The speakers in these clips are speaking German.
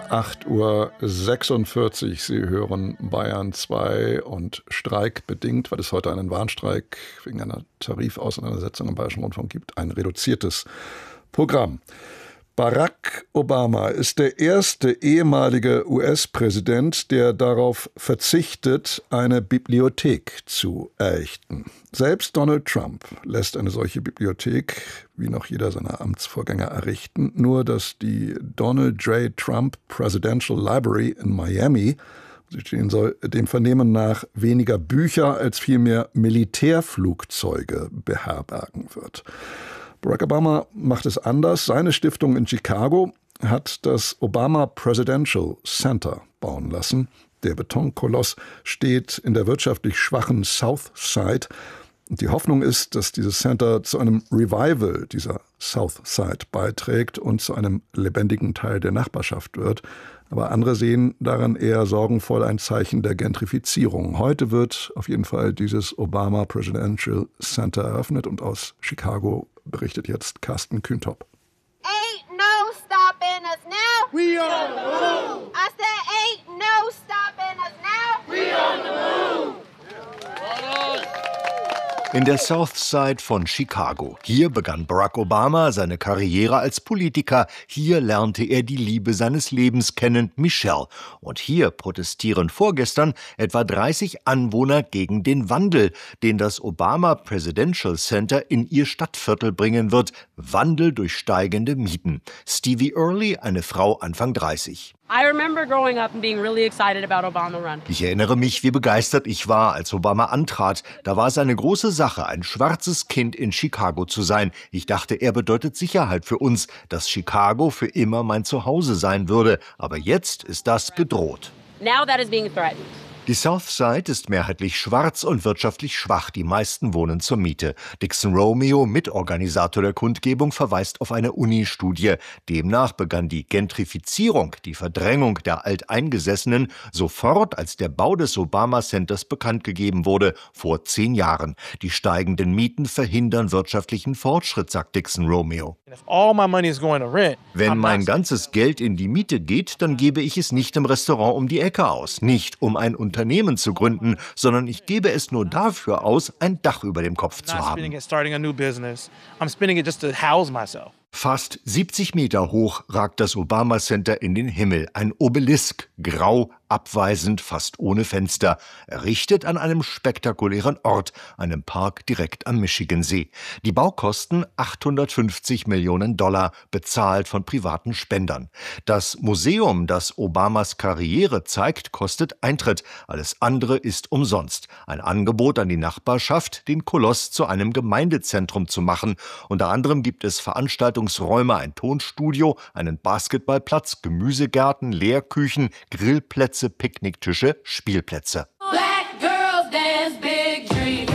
8:46 Uhr. Sie hören Bayern 2 und streikbedingt, weil es heute einen Warnstreik wegen einer Tarifauseinandersetzung im Bayerischen Rundfunk gibt, ein reduziertes Programm. Barack Obama ist der erste ehemalige US-Präsident, der darauf verzichtet, eine Bibliothek zu errichten. Selbst Donald Trump lässt eine solche Bibliothek, wie noch jeder seiner Amtsvorgänger, errichten. Nur, dass die Donald J. Trump Presidential Library in Miami, wo sie stehen soll, dem Vernehmen nach weniger Bücher als vielmehr Militärflugzeuge beherbergen wird. Barack Obama macht es anders. Seine Stiftung in Chicago hat das Obama Presidential Center bauen lassen. Der Betonkoloss steht in der wirtschaftlich schwachen South Side. Und die Hoffnung ist, dass dieses Center zu einem Revival dieser South Side beiträgt und zu einem lebendigen Teil der Nachbarschaft wird. Aber andere sehen daran eher sorgenvoll ein Zeichen der Gentrifizierung. Heute wird auf jeden Fall dieses Obama Presidential Center eröffnet und aus Chicago berichtet jetzt Carsten Kühntop. Ain't no stopping us now. We on the move. I said ain't no stopping us now. We on the move. In der South Side von Chicago. Hier begann Barack Obama seine Karriere als Politiker. Hier lernte er die Liebe seines Lebens kennen, Michelle. Und hier protestieren vorgestern etwa 30 Anwohner gegen den Wandel, den das Obama Presidential Center in ihr Stadtviertel bringen wird. Wandel durch steigende Mieten. Stevie Early, eine Frau Anfang 30. Ich erinnere mich, wie begeistert ich war, als Obama antrat. Da war es eine große Sache, ein schwarzes Kind in Chicago zu sein. Ich dachte, er bedeutet Sicherheit für uns, dass Chicago für immer mein Zuhause sein würde. Aber jetzt ist das bedroht. Now that is being threatened. Die South Side ist mehrheitlich schwarz und wirtschaftlich schwach. Die meisten wohnen zur Miete. Dixon Romeo, Mitorganisator der Kundgebung, verweist auf eine Uni-Studie. Demnach begann die Gentrifizierung, die Verdrängung der Alteingesessenen, sofort, als der Bau des Obama Centers bekannt gegeben wurde, vor 10 Jahren. Die steigenden Mieten verhindern wirtschaftlichen Fortschritt, sagt Dixon Romeo. Wenn mein ganzes Geld in die Miete geht, dann gebe ich es nicht im Restaurant um die Ecke aus, nicht um ein Unternehmen zu gründen, sondern ich gebe es nur dafür aus, ein Dach über dem Kopf zu haben. Fast 70 Meter hoch ragt das Obama Center in den Himmel. Ein Obelisk, grau, abweisend, fast ohne Fenster, errichtet an einem spektakulären Ort, einem Park direkt am Michigansee. Die Baukosten $850 Millionen, bezahlt von privaten Spendern. Das Museum, das Obamas Karriere zeigt, kostet Eintritt. Alles andere ist umsonst. Ein Angebot an die Nachbarschaft, den Koloss zu einem Gemeindezentrum zu machen. Unter anderem gibt es Veranstaltungsräume, ein Tonstudio, einen Basketballplatz, Gemüsegärten, Lehrküchen, Grillplätze, Picknicktische, Spielplätze. Black girls dance big dreams.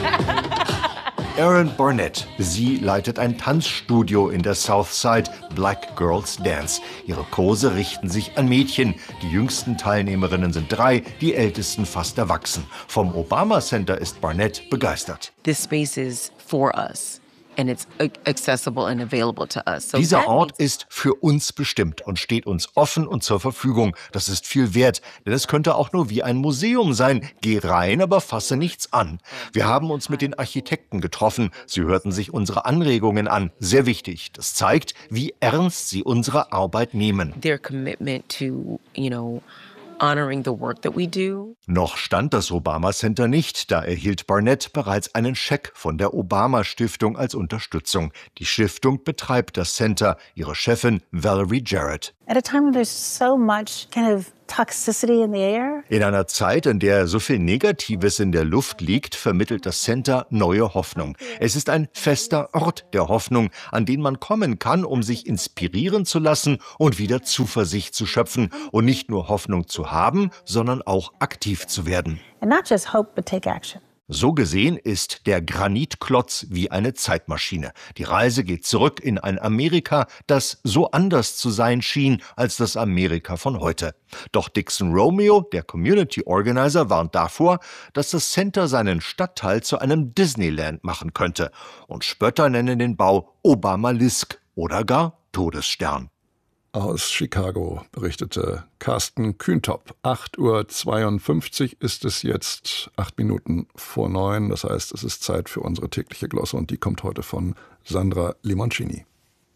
Erin Barnett. Sie leitet ein Tanzstudio in der South Side, Black Girls Dance. Ihre Kurse richten sich an Mädchen. Die jüngsten Teilnehmerinnen sind 3, die ältesten fast erwachsen. Vom Obama Center ist Barnett begeistert. This space is for us. And it's accessible and available to us. So dieser Ort ist für uns bestimmt und steht uns offen und zur Verfügung. Das ist viel wert, denn es könnte auch nur wie ein Museum sein. Geh rein, aber fasse nichts an. Wir haben uns mit den Architekten getroffen. Sie hörten sich unsere Anregungen an. Sehr wichtig. Das zeigt, wie ernst sie unsere Arbeit nehmen. Their commitment to, honoring the work that we do. Noch stand das Obama Center nicht, da erhielt Barnett bereits einen Scheck von der Obama Stiftung als Unterstützung. Die Stiftung betreibt das Center, ihre Chefin Valerie Jarrett. At a time when there's so much kind of toxicity in the air. In einer Zeit, in der so viel Negatives in der Luft liegt, vermittelt das Center neue Hoffnung. Es ist ein fester Ort der Hoffnung, an den man kommen kann, um sich inspirieren zu lassen und wieder Zuversicht zu schöpfen und nicht nur Hoffnung zu haben, sondern auch aktiv zu werden. And not just hope, but take action. So gesehen ist der Granitklotz wie eine Zeitmaschine. Die Reise geht zurück in ein Amerika, das so anders zu sein schien als das Amerika von heute. Doch Dixon Romeo, der Community Organizer, warnt davor, dass das Center seinen Stadtteil zu einem Disneyland machen könnte. Und Spötter nennen den Bau Obamalisk oder gar Todesstern. Aus Chicago berichtete Carsten Kühntop. 8:52 Uhr ist es jetzt, 8 Minuten vor 9. Das heißt, es ist Zeit für unsere tägliche Glosse und die kommt heute von Sandra Limoncini.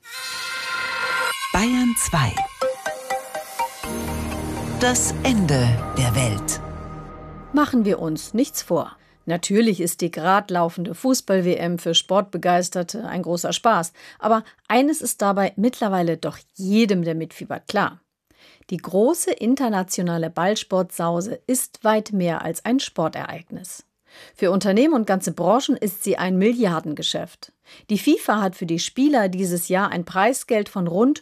Bayern 2. Das Ende der Welt. Machen wir uns nichts vor. Natürlich ist die grad laufende Fußball-WM für Sportbegeisterte ein großer Spaß. Aber eines ist dabei mittlerweile doch jedem, der mitfiebert, klar. Die große internationale Ballsportsause ist weit mehr als ein Sportereignis. Für Unternehmen und ganze Branchen ist sie ein Milliardengeschäft. Die FIFA hat für die Spieler dieses Jahr ein Preisgeld von rund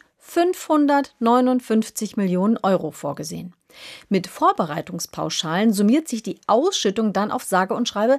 559 Millionen Euro vorgesehen. Mit Vorbereitungspauschalen summiert sich die Ausschüttung dann auf sage und schreibe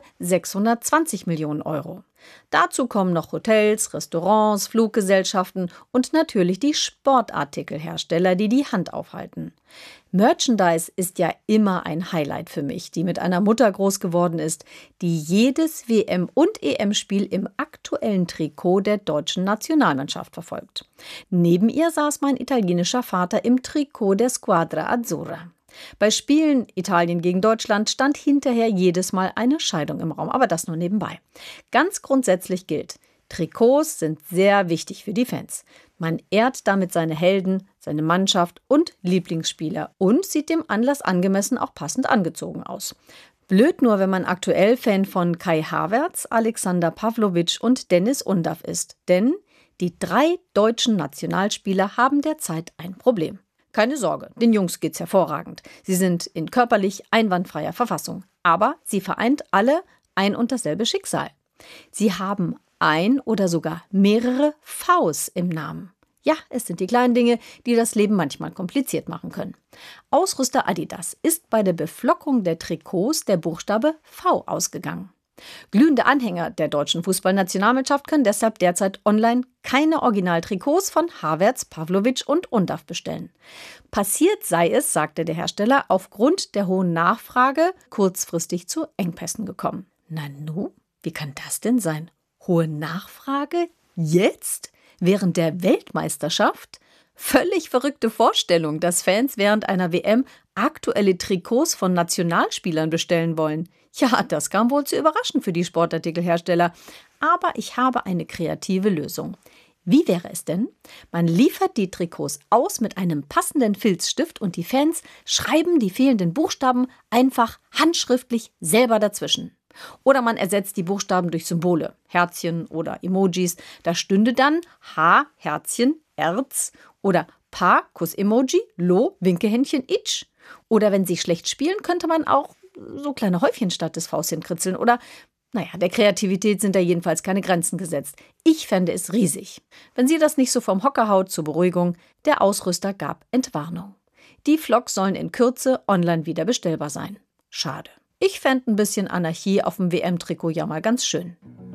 620 Millionen Euro. Dazu kommen noch Hotels, Restaurants, Fluggesellschaften und natürlich die Sportartikelhersteller, die die Hand aufhalten. Merchandise ist ja immer ein Highlight für mich, die mit einer Mutter groß geworden ist, die jedes WM- und EM-Spiel im aktuellen Trikot der deutschen Nationalmannschaft verfolgt. Neben ihr saß mein italienischer Vater im Trikot der Squadra Azzurra. Bei Spielen Italien gegen Deutschland stand hinterher jedes Mal eine Scheidung im Raum, aber das nur nebenbei. Ganz grundsätzlich gilt, Trikots sind sehr wichtig für die Fans. Man ehrt damit seine Helden, seine Mannschaft und Lieblingsspieler und sieht dem Anlass angemessen auch passend angezogen aus. Blöd nur, wenn man aktuell Fan von Kai Havertz, Alexander Pavlovic und Dennis Undav ist. Denn die 3 deutschen Nationalspieler haben derzeit ein Problem. Keine Sorge, den Jungs geht's hervorragend. Sie sind in körperlich einwandfreier Verfassung. Aber sie vereint alle ein und dasselbe Schicksal. Sie haben ein oder sogar mehrere Vs im Namen. Ja, es sind die kleinen Dinge, die das Leben manchmal kompliziert machen können. Ausrüster Adidas ist bei der Beflockung der Trikots der Buchstabe V ausgegangen. Glühende Anhänger der deutschen Fußballnationalmannschaft können deshalb derzeit online keine Originaltrikots von Havertz, Pavlovic und Undav bestellen. Passiert sei es, sagte der Hersteller, aufgrund der hohen Nachfrage kurzfristig zu Engpässen gekommen. Nanu, wie kann das denn sein? Hohe Nachfrage? Jetzt? Während der Weltmeisterschaft? Völlig verrückte Vorstellung, dass Fans während einer WM aktuelle Trikots von Nationalspielern bestellen wollen. Ja, das kam wohl zu überraschend für die Sportartikelhersteller. Aber ich habe eine kreative Lösung. Wie wäre es denn? Man liefert die Trikots aus mit einem passenden Filzstift und die Fans schreiben die fehlenden Buchstaben einfach handschriftlich selber dazwischen. Oder man ersetzt die Buchstaben durch Symbole, Herzchen oder Emojis. Da stünde dann H, Herzchen, Erz oder Pa, Kuss-Emoji, Lo, Winkehändchen, Itch. Oder wenn sie schlecht spielen, könnte man auch so kleine Häufchen statt des Vs hinkritzeln. Oder, der Kreativität sind da jedenfalls keine Grenzen gesetzt. Ich fände es riesig. Wenn sie das nicht so vom Hocker haut, zur Beruhigung, der Ausrüster gab Entwarnung. Die Vlogs sollen in Kürze online wieder bestellbar sein. Schade. Ich fände ein bisschen Anarchie auf dem WM-Trikot ja mal ganz schön.